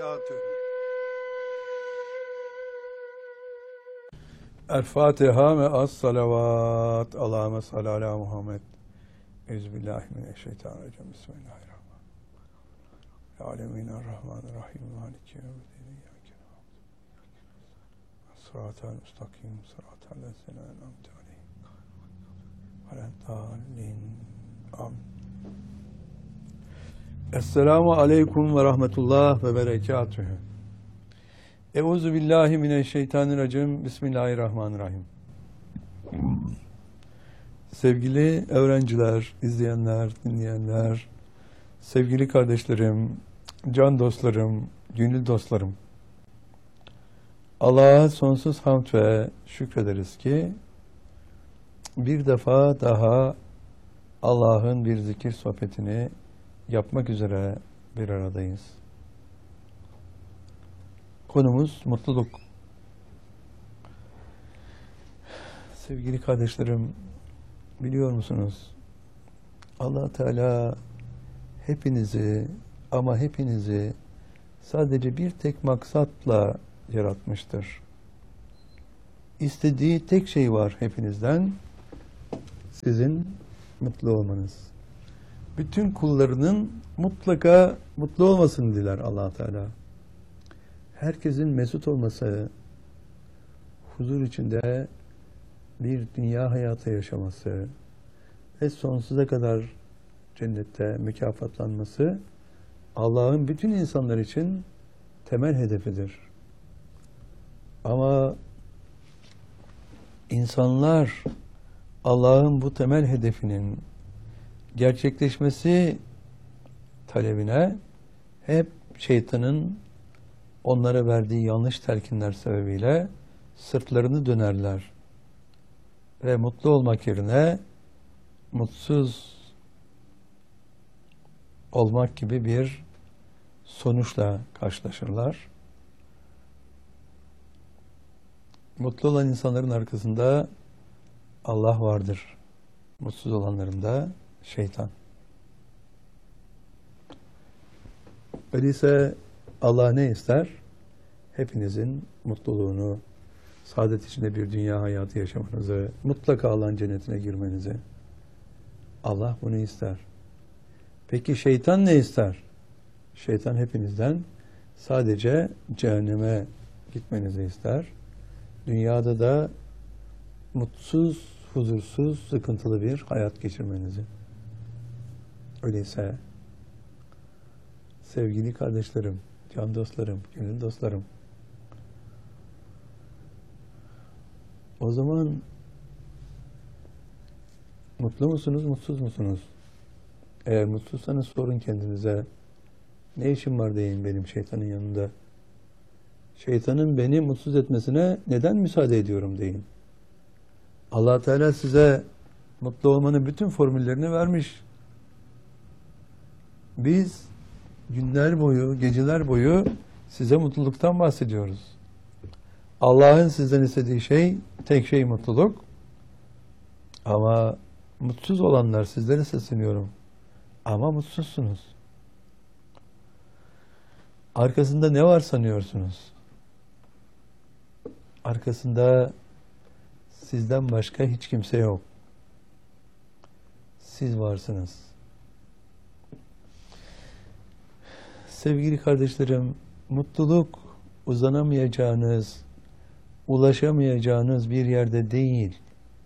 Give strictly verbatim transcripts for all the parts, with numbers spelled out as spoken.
berekatuhu. El-Fatiha ve as-salavat. Allahümme salli ala Muhammed. Euzubillahimineşşeytanirracim. Bismillahirrahmanirrahim. Ya aleminarrahmanirrahim. Maliki yevmiddin. Sıratal müstakim. Sıratal lezine en'amte aleyhim. Veleddallin. Amin. Esselamu aleyküm ve rahmetullah ve berekatühü. Euzu billahi mineşşeytanirracim. Bismillahirrahmanirrahim. Sevgili öğrenciler, izleyenler, dinleyenler, sevgili kardeşlerim, can dostlarım, gönül dostlarım. Allah'a sonsuz hamd ve şükrederiz ki bir defa daha Allah'ın bir zikir sohbetini yapmak üzere bir aradayız. Konumuz mutluluk. Sevgili kardeşlerim, biliyor musunuz? Allah Teala hepinizi ama hepinizi sadece bir tek maksatla yaratmıştır. İstediği tek şey var hepinizden, sizin mutlu olmanız. Bütün kullarının mutlaka mutlu olmasını diler Allah Teala. Herkesin mesut olması, huzur içinde bir dünya hayatı yaşaması ve sonsuza kadar cennette mükafatlanması Allah'ın bütün insanlar için temel hedefidir. Ama insanlar Allah'ın bu temel hedefinin gerçekleşmesi talebine hep şeytanın onlara verdiği yanlış telkinler sebebiyle sırtlarını dönerler ve mutlu olmak yerine mutsuz olmak gibi bir sonuçla karşılaşırlar. Mutlu olan insanların arkasında Allah vardır. Mutsuz olanların da şeytan. Öyleyse Allah ne ister? Hepinizin mutluluğunu, saadet içinde bir dünya hayatı yaşamanızı, mutlaka Allah'ın cennetine girmenizi. Allah bunu ister. Peki şeytan ne ister? Şeytan hepinizden sadece cehenneme gitmenizi ister. Dünyada da mutsuz, huzursuz, sıkıntılı bir hayat geçirmenizi. Öyleyse sevgili kardeşlerim, can dostlarım, gönül dostlarım, o zaman mutlu musunuz, mutsuz musunuz? Eğer mutsuzsanız sorun kendinize. Ne işim var deyin benim şeytanın yanında. Şeytanın beni mutsuz etmesine neden müsaade ediyorum deyin. Allah Teala size mutlu olmanın bütün formüllerini vermiş. Biz günler boyu, geceler boyu size mutluluktan bahsediyoruz. Allah'ın sizden istediği şey, tek şey mutluluk. Ama mutsuz olanlar, sizlere sesleniyorum. Ama mutsuzsunuz. Arkasında ne var sanıyorsunuz? Arkasında sizden başka hiç kimse yok. Siz varsınız. Sevgili kardeşlerim, mutluluk uzanamayacağınız, ulaşamayacağınız bir yerde değil.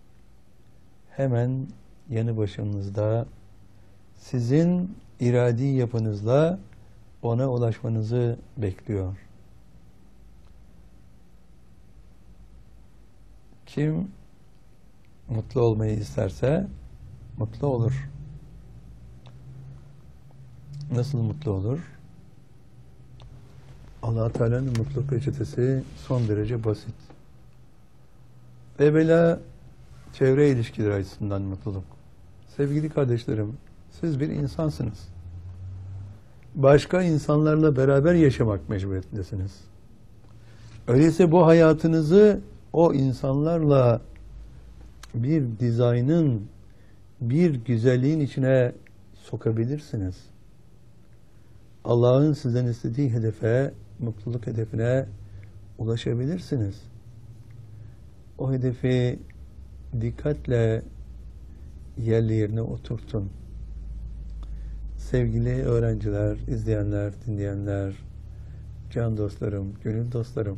Hemen yanı başınızda, sizin iradi yapınızla ona ulaşmanızı bekliyor. Kim mutlu olmayı isterse mutlu olur. Nasıl mutlu olur? Allah Teala'nın mutluluk reçetesi son derece basit. Evvela çevre ilişkileri açısından mutluluk. Sevgili kardeşlerim, siz bir insansınız. Başka insanlarla beraber yaşamak mecburiyetindesiniz. Öyleyse bu hayatınızı o insanlarla bir dizaynın, bir güzelliğin içine sokabilirsiniz. Allah'ın sizden istediği hedefe mutluluk hedefine ulaşabilirsiniz. O hedefi dikkatle yerli yerine oturtun. Sevgili öğrenciler, izleyenler, dinleyenler, can dostlarım, gönül dostlarım,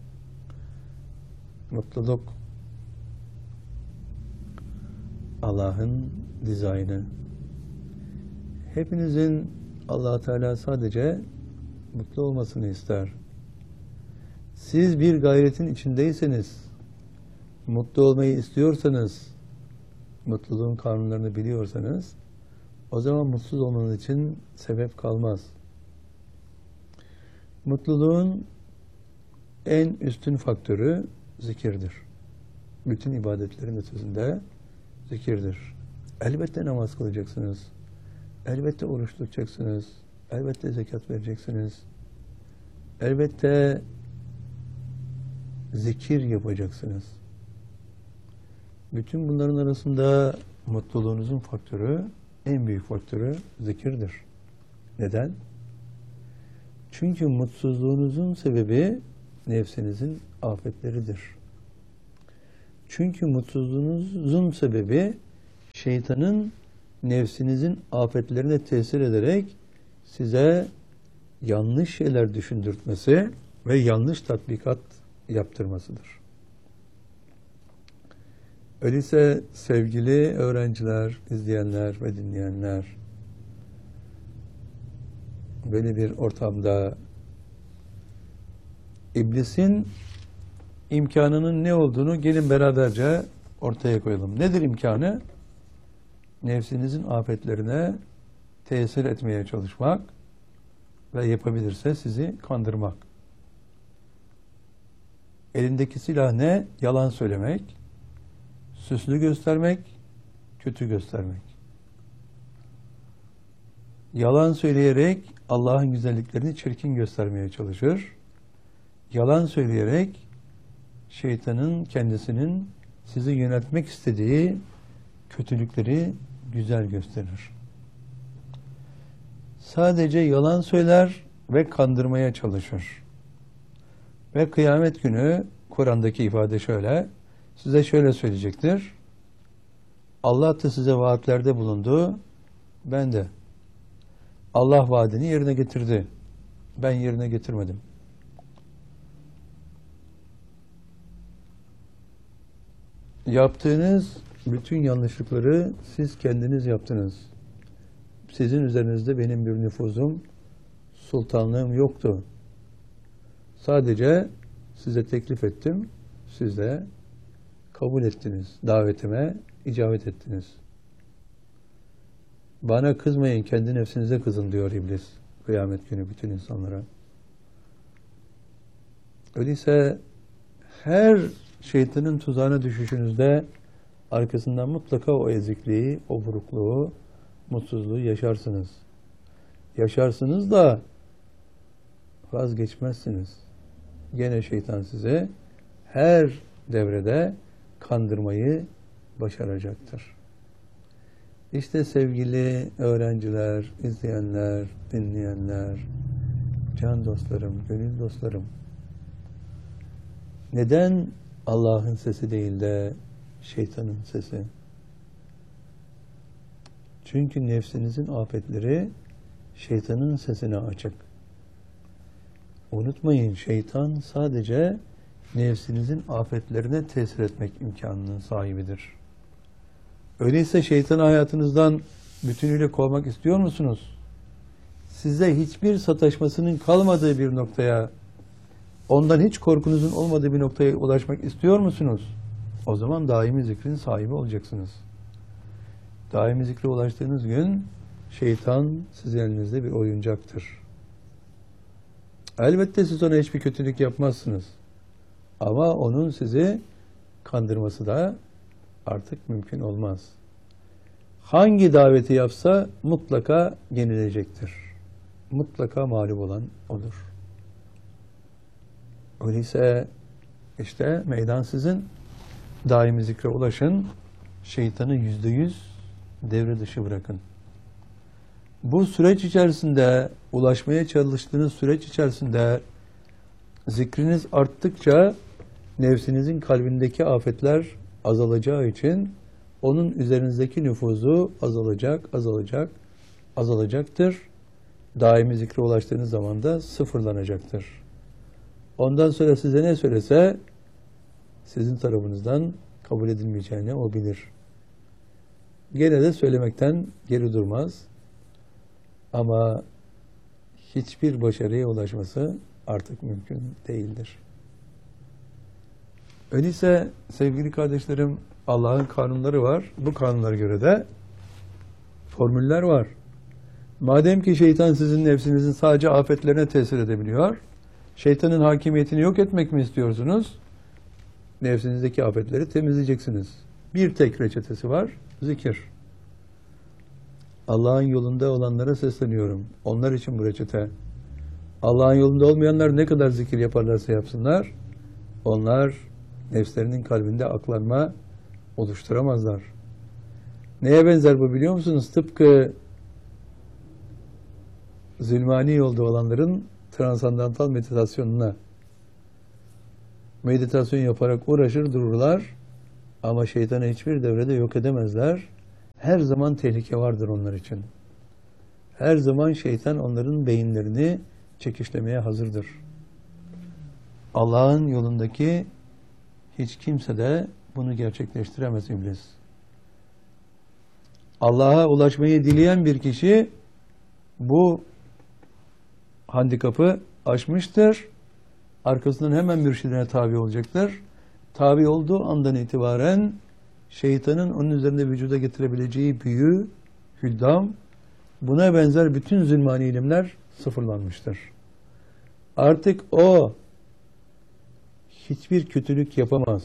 mutluluk Allah'ın dizaynı. Hepinizin Allah Teala sadece mutlu olmasını ister. Siz bir gayretin içindeyseniz, mutlu olmayı istiyorsanız, mutluluğun kanunlarını biliyorsanız, o zaman mutsuz olmanız için sebep kalmaz. Mutluluğun en üstün faktörü zikirdir. Bütün ibadetlerin ötesinde zikirdir. Elbette namaz kılacaksınız. Elbette oruç tutacaksınız. Elbette zekat vereceksiniz. Elbette zikir yapacaksınız. Bütün bunların arasında mutluluğunuzun faktörü, en büyük faktörü zikirdir. Neden? Çünkü mutsuzluğunuzun sebebi nefsinizin afetleridir. Çünkü mutsuzluğunuzun sebebi şeytanın nefsinizin afetlerine tesir ederek size yanlış şeyler düşündürtmesi ve yanlış tatbikat yaptırmasıdır. Öyleyse sevgili öğrenciler, izleyenler ve dinleyenler, böyle bir ortamda iblisin imkanının ne olduğunu gelin beraberce ortaya koyalım. Nedir imkanı? Nefsinizin afetlerine tesir etmeye çalışmak ve yapabilirse sizi kandırmak. Elindeki silah ne? Yalan söylemek, süslü göstermek, kötü göstermek. Yalan söyleyerek Allah'ın güzelliklerini çirkin göstermeye çalışır. Yalan söyleyerek şeytanın kendisinin sizi yönetmek istediği kötülükleri güzel gösterir. Sadece yalan söyler ve kandırmaya çalışır. Ve kıyamet günü Kur'an'daki ifade şöyle, size şöyle söyleyecektir. Allah da size vaatlerde bulundu, ben de. Allah vaadini yerine getirdi, ben yerine getirmedim. Yaptığınız bütün yanlışlıkları siz kendiniz yaptınız. Sizin üzerinizde benim bir nüfuzum, sultanlığım yoktu. Sadece size teklif ettim, siz de kabul ettiniz. Davetime icabet ettiniz. Bana kızmayın, kendi nefsinize kızın diyor iblis. Kıyamet günü bütün insanlara. Öyleyse her şeytanın tuzağına düşüşünüzde arkasından mutlaka o ezikliği, o burukluğu, mutsuzluğu yaşarsınız. Yaşarsınız da vazgeçmezsiniz. Gene şeytan size her devrede kandırmayı başaracaktır. İşte sevgili öğrenciler, izleyenler, dinleyenler, can dostlarım, gönül dostlarım, neden Allah'ın sesi değil de şeytanın sesi? Çünkü nefsinizin afetleri şeytanın sesine açık. Unutmayın, şeytan sadece nefsinizin afetlerine tesir etmek imkanının sahibidir. Öyleyse şeytanı hayatınızdan bütünüyle kovmak istiyor musunuz? Size hiçbir sataşmasının kalmadığı bir noktaya, ondan hiç korkunuzun olmadığı bir noktaya ulaşmak istiyor musunuz? O zaman daimi zikrin sahibi olacaksınız. Daimi zikre ulaştığınız gün şeytan sizin elinizde bir oyuncaktır. Elbette siz ona hiçbir kötülük yapmazsınız. Ama onun sizi kandırması da artık mümkün olmaz. Hangi daveti yapsa mutlaka yenilecektir. Mutlaka mağlup olan odur. Öyleyse işte meydan sizin. Daimi zikre ulaşın. Şeytanı yüzde yüz devre dışı bırakın. Bu süreç içerisinde, ulaşmaya çalıştığınız süreç içerisinde zikriniz arttıkça nefsinizin kalbindeki afetler azalacağı için onun üzerinizdeki nüfuzu azalacak, azalacak, azalacaktır. Daimi zikre ulaştığınız zaman da sıfırlanacaktır. Ondan sonra size ne söylese sizin tarafınızdan kabul edilmeyeceğini o bilir. Gene de söylemekten geri durmaz. Ama hiçbir başarıya ulaşması artık mümkün değildir. Öyleyse sevgili kardeşlerim, Allah'ın kanunları var. Bu kanunlara göre de formüller var. Madem ki şeytan sizin nefsinizin sadece afetlerine tesir edebiliyor, şeytanın hakimiyetini yok etmek mi istiyorsunuz? Nefsinizdeki afetleri temizleyeceksiniz. Bir tek reçetesi var, zikir. Allah'ın yolunda olanlara sesleniyorum. Onlar için bu reçete. Allah'ın yolunda olmayanlar ne kadar zikir yaparlarsa yapsınlar, onlar nefslerinin kalbinde aklanma oluşturamazlar. Neye benzer bu biliyor musunuz? Tıpkı zulmani yolda olanların transandantal meditasyonuna. Meditasyon yaparak uğraşır dururlar ama şeytanı hiçbir devrede yok edemezler. Her zaman tehlike vardır onlar için. Her zaman şeytan onların beyinlerini çekişlemeye hazırdır. Allah'ın yolundaki hiç kimse de bunu gerçekleştiremez iblis. Allah'a ulaşmayı dileyen bir kişi bu handikapı aşmıştır. Arkasından hemen mürşidine tabi olacaktır. Tabi olduğu andan itibaren şeytanın onun üzerinde vücuda getirebileceği büyü, hüddam, buna benzer bütün zulmani ilimler sıfırlanmıştır. Artık o hiçbir kötülük yapamaz.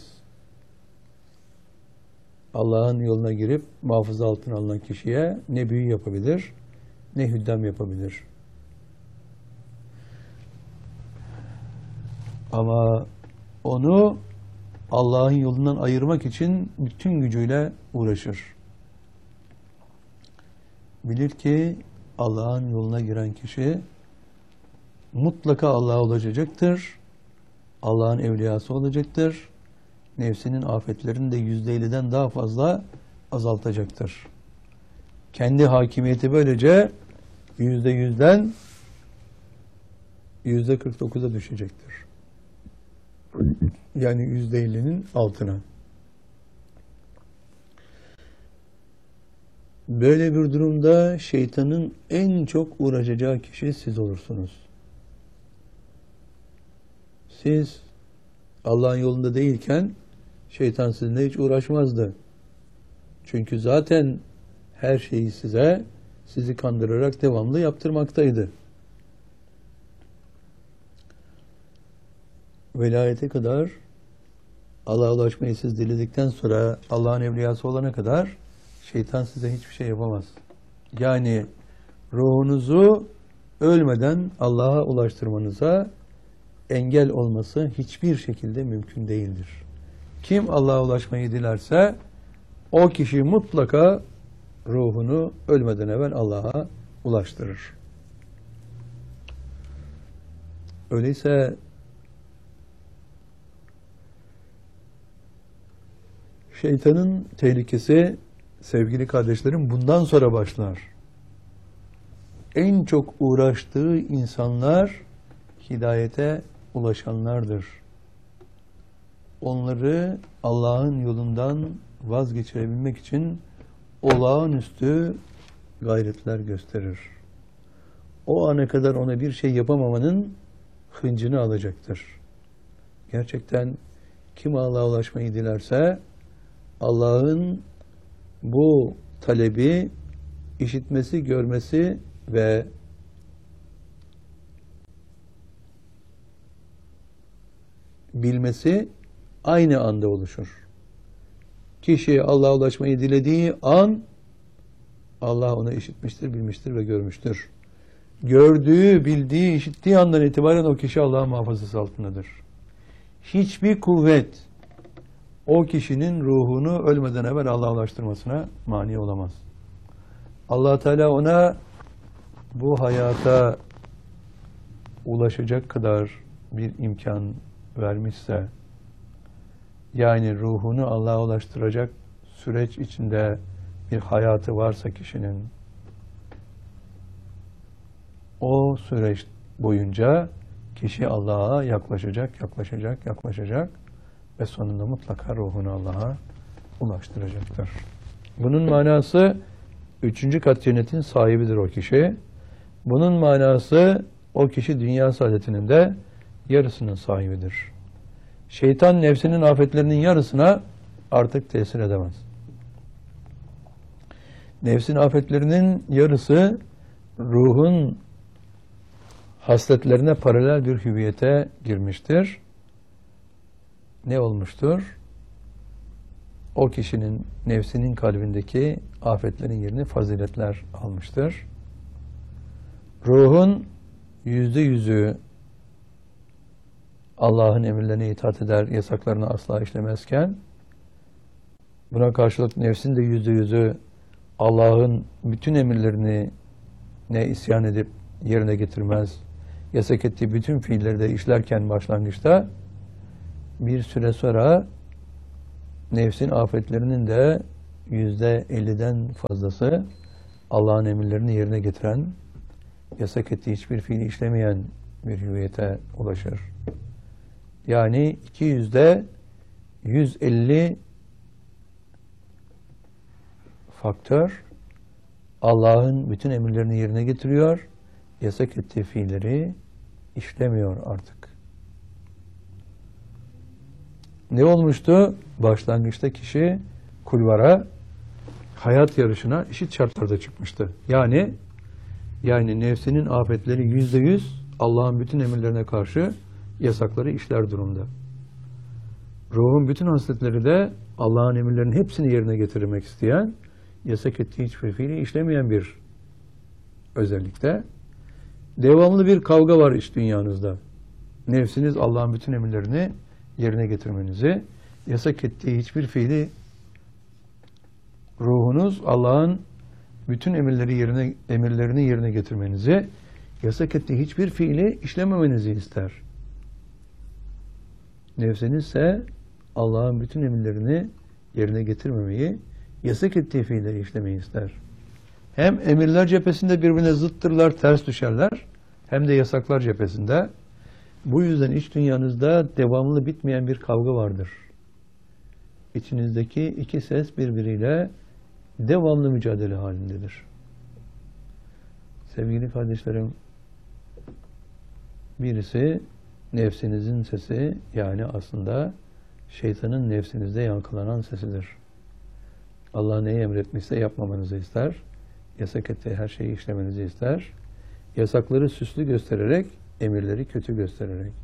Allah'ın yoluna girip muhafaza altına alınan kişiye ne büyü yapabilir, ne hüddam yapabilir. Ama onu Allah'ın yolundan ayırmak için bütün gücüyle uğraşır. Bilir ki Allah'ın yoluna giren kişi mutlaka Allah'a ulaşacaktır. Allah'ın evliyası olacaktır. Nefsinin afetlerini de yüzde elliden daha fazla azaltacaktır. Kendi hakimiyeti böylece yüzde yüzden yüzde kırk dokuza düşecektir. Yani yüzde ellinin altına. Böyle bir durumda şeytanın en çok uğraşacağı kişi siz olursunuz. Siz Allah'ın yolunda değilken şeytan sizinle hiç uğraşmazdı. Çünkü zaten her şeyi size, sizi kandırarak devamlı yaptırmaktaydı. Velayete kadar Allah'a ulaşmayı siz diledikten sonra Allah'ın evliyası olana kadar şeytan size hiçbir şey yapamaz. Yani ruhunuzu ölmeden Allah'a ulaştırmanıza engel olması hiçbir şekilde mümkün değildir. Kim Allah'a ulaşmayı dilerse o kişi mutlaka ruhunu ölmeden evvel Allah'a ulaştırır. Öyleyse şeytanın tehlikesi sevgili kardeşlerim bundan sonra başlar. En çok uğraştığı insanlar hidayete ulaşanlardır. Onları Allah'ın yolundan vazgeçirebilmek için olağanüstü gayretler gösterir. O ana kadar ona bir şey yapamamanın hıncını alacaktır. Gerçekten kim Allah'a ulaşmayı dilerse Allah'ın bu talebi işitmesi, görmesi ve bilmesi aynı anda oluşur. Kişi Allah'a ulaşmayı dilediği an Allah onu işitmiştir, bilmiştir ve görmüştür. Gördüğü, bildiği, işittiği andan itibaren o kişi Allah'ın muhafazası altındadır. Hiçbir kuvvet o kişinin ruhunu ölmeden evvel Allah'a ulaştırmasına mani olamaz. Allah Teala ona bu hayata ulaşacak kadar bir imkan vermişse, yani ruhunu Allah'a ulaştıracak süreç içinde bir hayatı varsa kişinin, o süreç boyunca kişi Allah'a yaklaşacak, yaklaşacak, yaklaşacak ve sonunda mutlaka ruhunu Allah'a ulaştıracaktır. Bunun manası üçüncü kat cennetin sahibidir o kişi. Bunun manası o kişi dünya saadetinin de yarısının sahibidir. Şeytan nefsinin afetlerinin yarısına artık tesir edemez. Nefsin afetlerinin yarısı ruhun hasletlerine paralel bir hüviyete girmiştir. Ne olmuştur? O kişinin nefsinin kalbindeki afetlerin yerini faziletler almıştır. Ruhun yüzde yüzü Allah'ın emirlerine itaat eder, yasaklarını asla işlemezken, buna karşılık nefsin de yüzde yüzü Allah'ın bütün emirlerini ne isyan edip yerine getirmez, yasak ettiği bütün fiilleri de işlerken başlangıçta, bir süre sonra nefsin afetlerinin de yüzde elliden fazlası Allah'ın emirlerini yerine getiren, yasak ettiği hiçbir fiili işlemeyen bir hüviyete ulaşır. Yani iki yüzde yüz elli faktör Allah'ın bütün emirlerini yerine getiriyor, yasak ettiği fiilleri işlemiyor artık. Ne olmuştu? Başlangıçta kişi kulvara, hayat yarışına eşit şartlarda çıkmıştı. Yani yani nefsinin afetleri yüzde yüz Allah'ın bütün emirlerine karşı yasakları işler durumda. Ruhun bütün hasletleri de Allah'ın emirlerinin hepsini yerine getirmek isteyen, yasak ettiği hiçbir fiili işlemeyen bir özellikte. Devamlı bir kavga var iç dünyanızda. Nefsiniz Allah'ın bütün emirlerini yerine getirmenizi, yasak ettiği hiçbir fiili ruhunuz Allah'ın bütün emirleri yerine emirlerini yerine getirmenizi, yasak ettiği hiçbir fiili işlememenizi ister. Nefsiniz ise Allah'ın bütün emirlerini yerine getirmemeyi, yasak ettiği fiilleri işlemeyi ister. Hem emirler cephesinde birbirine zıttırlar, ters düşerler, hem de yasaklar cephesinde. Bu yüzden iç dünyanızda devamlı bitmeyen bir kavga vardır. İçinizdeki iki ses birbiriyle devamlı mücadele halindedir. Sevgili kardeşlerim, birisi nefsinizin sesi, yani aslında şeytanın nefsinizde yankılanan sesidir. Allah neyi emretmişse yapmamanızı ister, yasak ettiği her şeyi işlemenizi ister, yasakları süslü göstererek, emirleri kötü göstererek.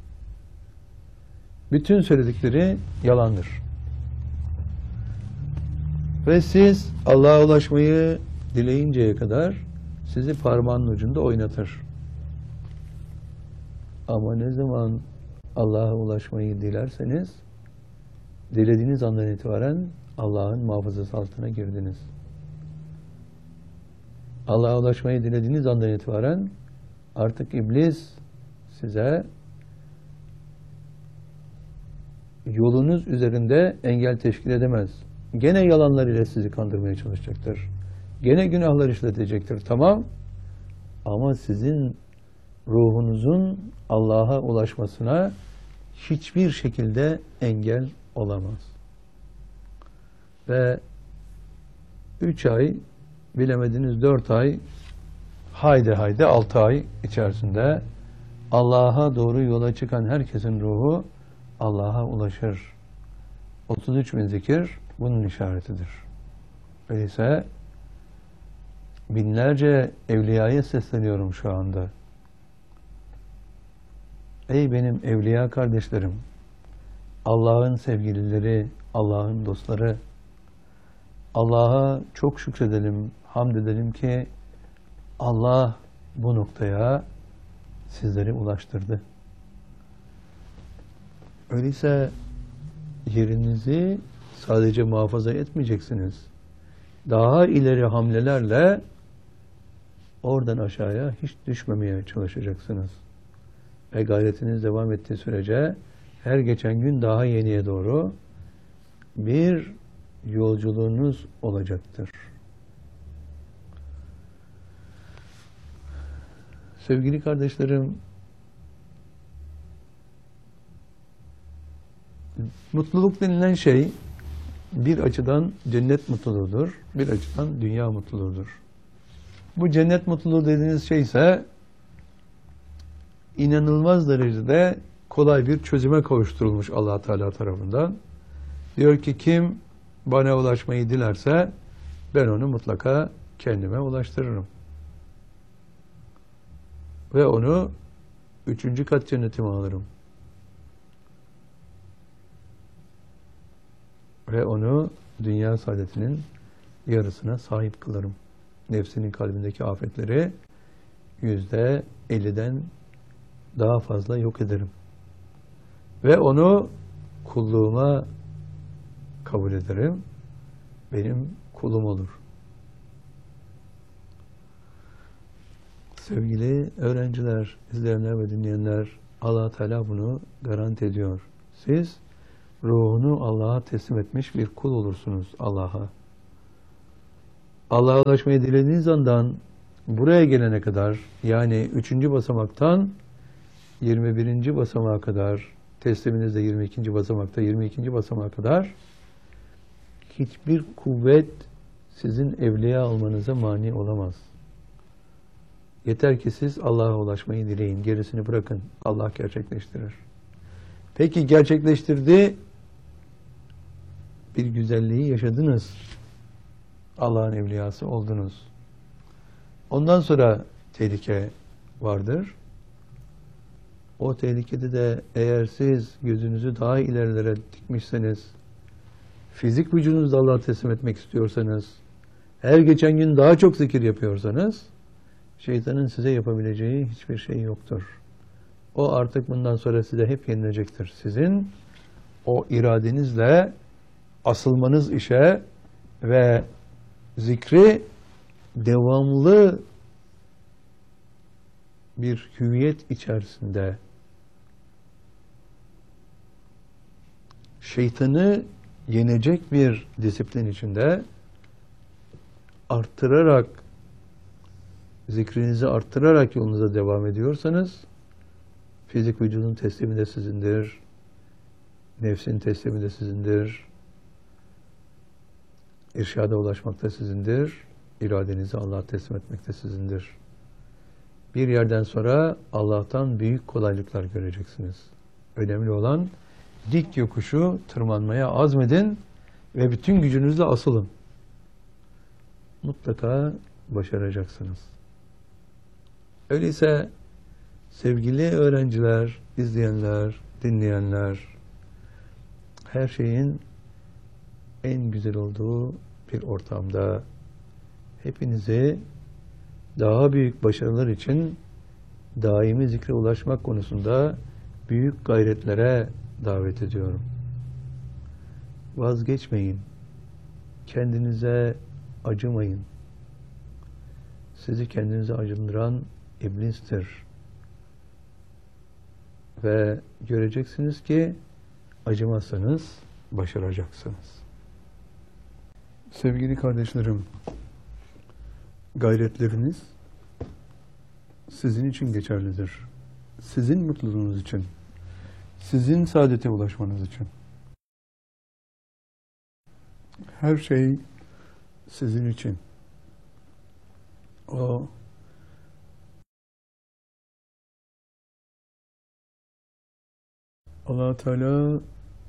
Bütün söyledikleri yalandır. Ve siz Allah'a ulaşmayı dileyinceye kadar sizi parmağının ucunda oynatır. Ama ne zaman Allah'a ulaşmayı dilerseniz, dilediğiniz andan itibaren Allah'ın muhafazası altına girdiniz. Allah'a ulaşmayı dilediğiniz andan itibaren artık iblis size yolunuz üzerinde engel teşkil edemez. Gene yalanlar ile sizi kandırmaya çalışacaktır. Gene günahlar işletecektir. Tamam. Ama sizin ruhunuzun Allah'a ulaşmasına hiçbir şekilde engel olamaz. Ve üç ay, bilemediniz dört ay, haydi haydi altı ay içerisinde Allah'a doğru yola çıkan herkesin ruhu Allah'a ulaşır. otuz üç bin zikir bunun işaretidir. Öyleyse binlerce evliyaya sesleniyorum şu anda. Ey benim evliya kardeşlerim, Allah'ın sevgilileri, Allah'ın dostları, Allah'a çok şükredelim, hamd edelim ki Allah bu noktaya sizleri ulaştırdı. Öyleyse yerinizi sadece muhafaza etmeyeceksiniz. Daha ileri hamlelerle oradan aşağıya hiç düşmemeye çalışacaksınız. ve gayretiniz devam ettiği sürece her geçen gün daha yeniye doğru bir yolculuğunuz olacaktır. Sevgili kardeşlerim, mutluluk denilen şey bir açıdan cennet mutluluğudur, bir açıdan dünya mutluluğudur. Bu cennet mutluluğu dediğiniz şey ise inanılmaz derecede kolay bir çözüme kavuşturulmuş Allah Teala tarafından. Diyor ki kim bana ulaşmayı dilerse ben onu mutlaka kendime ulaştırırım. Ve onu üçüncü kat cennetime alırım. Ve onu dünya saadetinin yarısına sahip kılarım. Nefsinin kalbindeki afetleri yüzde elliden daha fazla yok ederim. Ve onu kulluğuma kabul ederim. Benim kulum olur. Sevgili öğrenciler, izleyenler ve dinleyenler, Allah Teala bunu garanti ediyor. Siz ruhunu Allah'a teslim etmiş bir kul olursunuz Allah'a. Allah'a ulaşmayı dilediğiniz andan buraya gelene kadar, yani üçüncü basamaktan yirmi birinci basamağa kadar, tesliminizde yirmi ikinci basamakta yirmi ikinci basamağa kadar hiçbir kuvvet sizin evliya olmanıza mani olamaz. Yeter ki siz Allah'a ulaşmayı dileyin. Gerisini bırakın. Allah gerçekleştirir. Peki gerçekleştirdi. Bir güzelliği yaşadınız. Allah'ın evliyası oldunuz. Ondan sonra tehlike vardır. O tehlikede de eğer siz gözünüzü daha ilerilere dikmişseniz, fizik vücudunuzu Allah'a teslim etmek istiyorsanız, her geçen gün daha çok zikir yapıyorsanız, şeytanın size yapabileceği hiçbir şey yoktur. O artık bundan sonra size hep yenilecektir. Sizin o iradenizle asılmanız işe ve zikri devamlı bir hüviyet içerisinde şeytanı yenecek bir disiplin içinde arttırarak, zikrinizi arttırarak yolunuza devam ediyorsanız, fizik vücudun teslimi de sizindir, nefsin teslimi de sizindir, irşada ulaşmak da sizindir, iradenizi Allah'a teslim etmek de sizindir. Bir yerden sonra Allah'tan büyük kolaylıklar göreceksiniz. Önemli olan dik yokuşu tırmanmaya azmedin ve bütün gücünüzle asılın. Mutlaka başaracaksınız. Öyleyse sevgili öğrenciler, izleyenler, dinleyenler, her şeyin en güzel olduğu bir ortamda hepinizi daha büyük başarılar için daimi zikre ulaşmak konusunda büyük gayretlere davet ediyorum. Vazgeçmeyin. Kendinize acımayın. Sizi kendinize acındıran iblistir. Ve göreceksiniz ki acımazsanız başaracaksınız. Sevgili kardeşlerim, gayretleriniz sizin için geçerlidir. Sizin mutluluğunuz için, sizin saadete ulaşmanız için. Her şey sizin için. O Allah Teala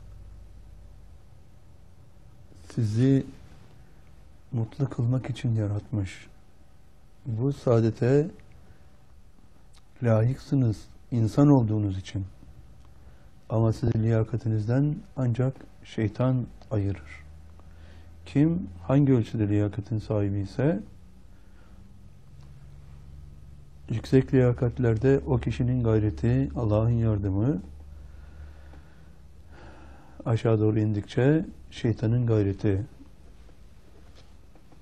sizi mutlu kılmak için yaratmış. Bu saadete layıksınız insan olduğunuz için. Ama sizi liyakatinizden ancak şeytan ayırır. Kim hangi ölçüde liyakatin sahibi ise yüksek liyakatlerde o kişinin gayreti, Allah'ın yardımı aşağı doğru indikçe şeytanın gayreti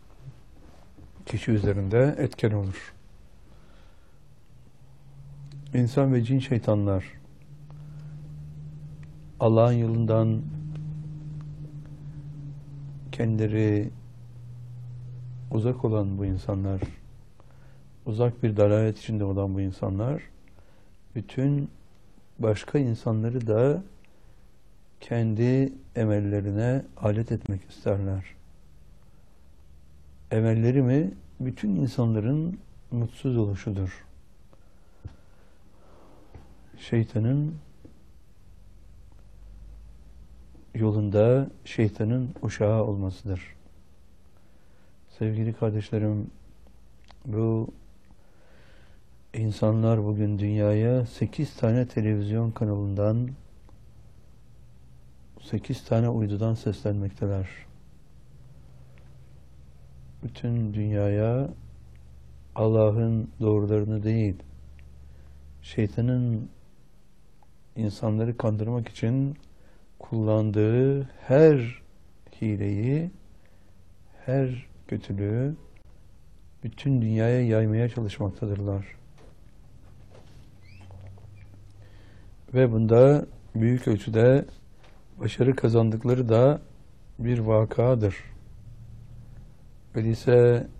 kişi üzerinde etken olur. insan ve cin şeytanlar, Allah'ın yolundan kendileri uzak olan bu insanlar, uzak bir dalalet içinde olan bu insanlar, bütün başka insanları da kendi emellerine alet etmek isterler. Emelleri mi? Bütün insanların mutsuz oluşudur. Şeytanın yolunda şeytanın uşağı olmasıdır. Sevgili kardeşlerim, bu insanlar bugün dünyaya sekiz tane televizyon kanalından, sekiz tane uydudan seslenmekteler. Bütün dünyaya Allah'ın doğrularını değil, şeytanın insanları kandırmak için kullandığı her hileyi, her kötülüğü bütün dünyaya yaymaya çalışmaktadırlar. Ve bunda büyük ölçüde başarı kazandıkları da bir vakadır. Öyleyse